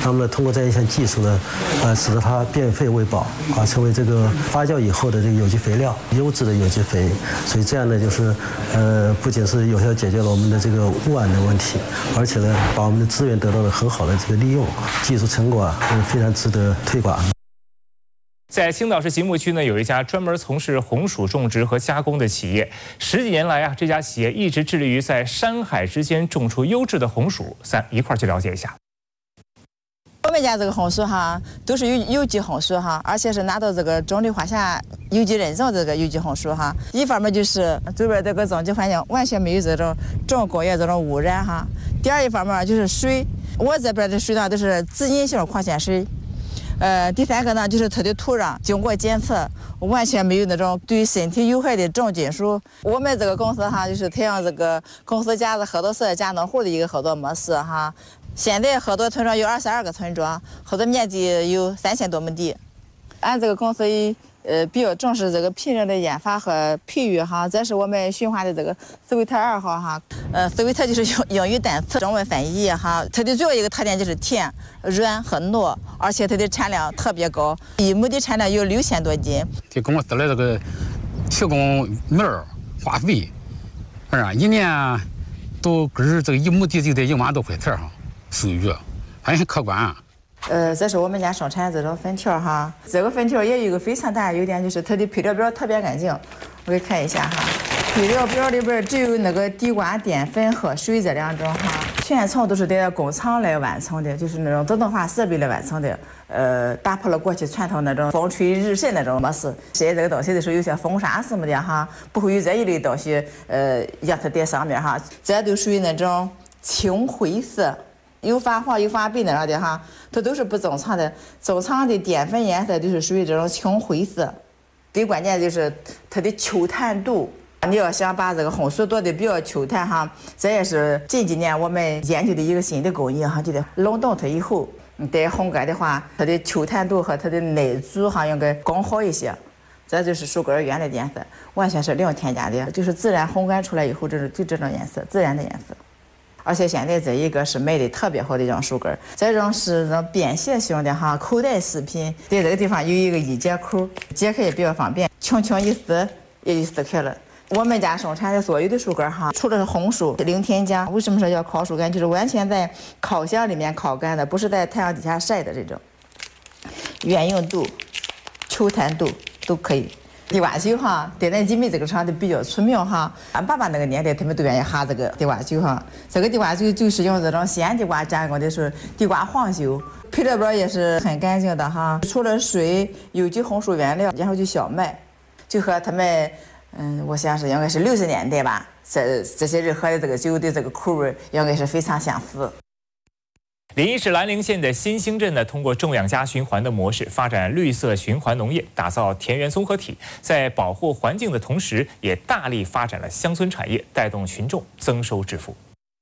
那么通过这样一项技术呢，使得它变废为宝成为这个发酵以后的这个有机肥料，优质的有机肥。所以这样呢，就是不仅是有效解决了我们的这个污染的问题，而且呢，把我们的资源得到了很好的这个利用，技术成果非常值得推广。 在青岛市吉木区呢，有一家专门从事红薯种植和加工的企业。10几年来啊，这家企业一直致力于在山海之间种出优质的红薯。咱一块儿去了解一下。 我们家这个红薯哈，都是有机红薯哈，而且是拿到这个中绿华夏有机认证这个有机红薯哈。一方面就是周边这个种植环境完全没有这种重工业这种污染哈。第二一方面就是水，我这边的水呢都是自饮性矿泉水。第三个呢，就是它的土壤经过检测，完全没有那种对身体有害的重金属。我们这个公司哈，就是采用这个公司加合作社加农户的一个合作模式哈。现在合作村庄有22个村庄，合作面积有3000多亩地。俺这个公司比较重视这个品种的研发和培育哈，这是我们驯化的这个斯维特2号哈。斯维特就是英语单词中文翻译哈，它的主要一个特点就是甜、软和糯，而且它的产量特别高，1亩的产量有6000多斤。 给公司的这个提供苗、化肥，一年都根这个1亩地就得1万多块钱哈，收益很可观。 这是我们家生产这种粉条哈，这个粉条也有一个非常大的优点，就是它的配料表特别干净。我给看一下哈，配料表里边只有那个地瓜、淀粉和水这2种哈，全程都是在工厂来完成的，就是那种自动化设备来完成的。打破了过去传统那种风吹日晒那种模式。晒这个东西的时候，有些风沙什么的哈，不会有这一类东西让它在上面哈，这都属于那种青灰色。有发黄有发白那样的哈，它都是不正常的。正常的淀粉颜色都是属于这种青灰色。最关键就是它的球弹度。你要想把这个红薯做的比较球弹哈，这也是近几年我们研究的一个新的工艺哈，就得冷冻它以后，再烘干的话，它的球弹度和它的耐煮哈应该更好一些。这就是薯干原来的颜色，完全是零添加的，就是自然烘干出来以后，就这种颜色，自然的颜色。而且现在这一个是卖的特别好的一种薯干，这种是那种便携型的哈，口袋食品，在这个地方有一个1节口，解开也比较方便，轻轻一撕也就撕开了。我们家生产的所有的薯干哈，除了是红薯零添加，为什么说要烤薯干？就是完全在烤箱里面烤干的，不是在太阳底下晒的这种，软硬度、球弹度都可以。地瓜酒哈，在咱吉梅这个厂的比较出名哈。俺爸爸那个年代，他们都愿意喝这个地瓜酒哈。这个地瓜酒就是用这种西安地瓜加工的是地瓜黄酒，配料表也是很干净的哈。除了水、有机红薯原料，然后就小麦，就和他们我想是应该是60年代吧，这些人喝的这个酒的这个口味应该是非常相似。 临沂市兰陵县的新兴镇呢，通过种养加循环的模式，发展绿色循环农业，打造田园综合体，在保护环境的同时，也大力发展了乡村产业，带动群众增收致富。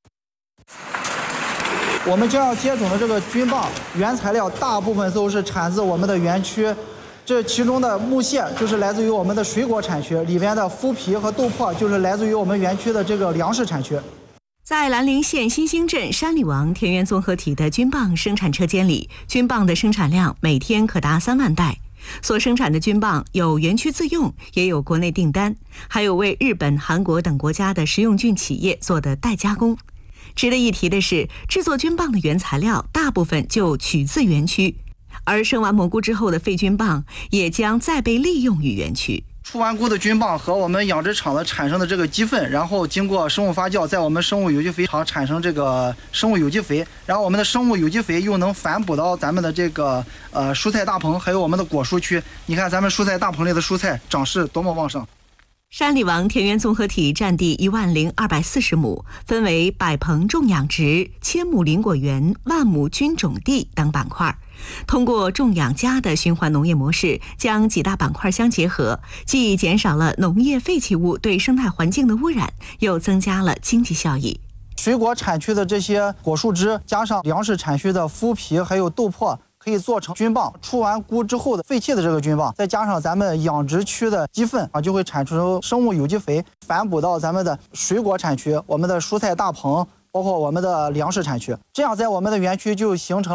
我们将要接种的这个菌棒原材料大部分都是产自我们的园区，这其中的木屑就是来自于我们的水果产区，里边的麸皮和豆粕就是来自于我们园区的这个粮食产区。 在兰陵县新兴镇山里王田园综合体的菌棒生产车间里，菌棒的生产量每天可达3万袋。所生产的菌棒有园区自用，也有国内订单，还有为日本、韩国等国家的食用菌企业做的代加工。值得一提的是，制作菌棒的原材料大部分就取自园区，而生完蘑菇之后的废菌棒也将再被利用于园区。 出完菇的菌棒和我们养殖场的产生的这个鸡粪，然后经过生物发酵，在我们生物有机肥厂产生这个生物有机肥，然后我们的生物有机肥又能反哺到咱们的这个蔬菜大棚，还有我们的果蔬区。你看咱们蔬菜大棚里的蔬菜长势多么旺盛！ 山里王田园综合体占地10240亩，分为百棚种养殖、千亩林果园、万亩菌种地等板块。通过种养加的循环农业模式，将几大板块相结合，既减少了农业废弃物对生态环境的污染，又增加了经济效益。 水果产区的这些果树枝，加上粮食产区的麸皮还有豆粕，可以做成菌棒。出完菇之后的废弃的这个菌棒，再加上咱们养殖区的鸡粪就会产出生物有机肥，反哺到咱们的水果产区、我们的蔬菜大棚，包括我们的粮食产区。这样在我们的园区就形成